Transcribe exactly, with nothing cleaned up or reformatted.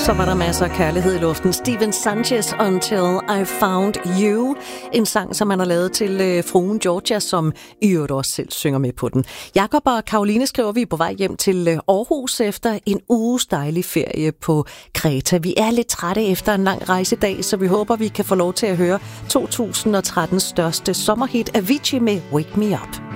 Så var der masser af kærlighed i luften. Steven Sanchez, Until I Found You. En sang, som han har lavet til øh, fruen Georgia, som i øvrigt også selv synger med på den. Jakob og Karoline skriver, vi er på vej hjem til øh, Aarhus efter en uges dejlig ferie på Kreta. Vi er lidt trætte efter en lang rejsedag, så vi håber, vi kan få lov til at høre to tusind og trettens største sommerhit, Avicii med Wake Me Up.